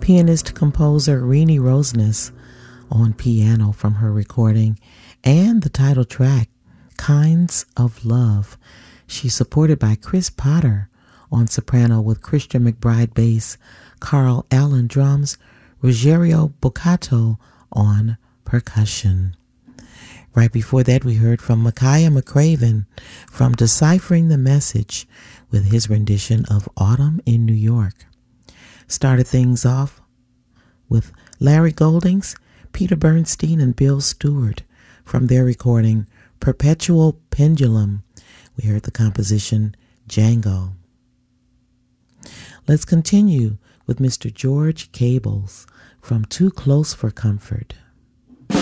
pianist-composer Renee Roseness on piano from her recording, and the title track, Kinds of Love. She's supported by Chris Potter on soprano with Christian McBride bass, Carl Allen drums, Ruggiero Boccato on percussion. Right before that, we heard from Micaiah McCraven from Deciphering the Message with his rendition of Autumn in New York. Started things off with Larry Goldings, Peter Bernstein, and Bill Stewart from their recording Perpetual Pendulum. We heard the composition Django. Let's continue with Mr. George Cables from Too Close for Comfort.